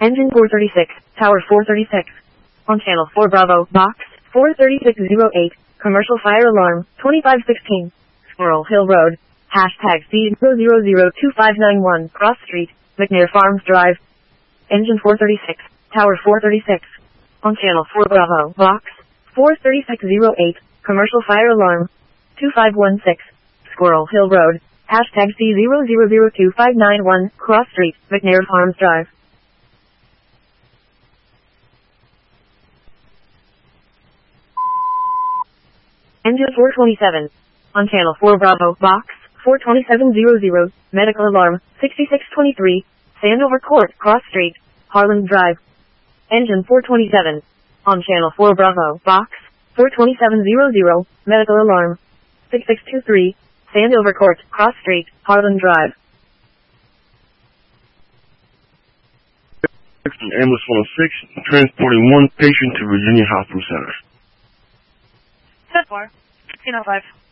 Engine 436, Tower 436. On channel 4 Bravo, box 43608, commercial fire alarm, 2516. Squirrel Hill Road. Hashtag C0002591, Cross Street, McNair Farms Drive. Engine 436, Tower 436. On channel 4 Bravo, box 43608, commercial fire alarm, 2516. Squirrel Hill Road. Hashtag C0002591, Cross Street, McNair Farms Drive. Engine 427. On channel 4 Bravo, box 42700, medical alarm, 6623, Sandover Court, Cross Street, Harlan Drive. Engine 427. On channel 4 Bravo, box 42700, medical alarm, 6623, Sandover Court, Cross Street, Harlan Drive. Ambulance 106, transporting one patient to Virginia Hospital Center. 10-4, 1605.